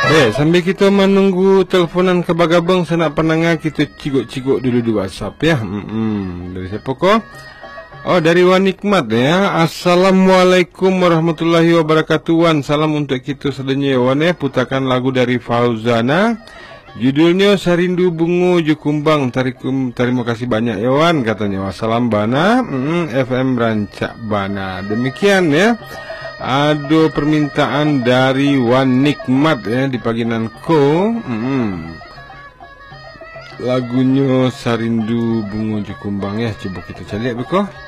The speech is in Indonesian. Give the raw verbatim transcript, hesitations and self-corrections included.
Eh, sambil kita menunggu teleponan ke Bagabeng, saya nak pendengar kita ciguk-ciguk dulu di WhatsApp ya. Hmm, dari siapa kok? Oh, dari Wan Nikmat ya. Assalamualaikum warahmatullahi wabarakatuh. Wan, salam untuk kita sedenya Wan ya. Putakan lagu dari Fauzana. Judulnya Sarindu Bungu Jukumbang. Tarikum, terima kasih banyak ya Wan katanya. Wassalam Bana. Hmm, F M Rancak Bana. Demikian ya. Ada permintaan dari Wan Nikmat ya di pagi nanko. Hmm. Lagunya Sarindu Bunga Jukumbang ya. Coba kita cari betul.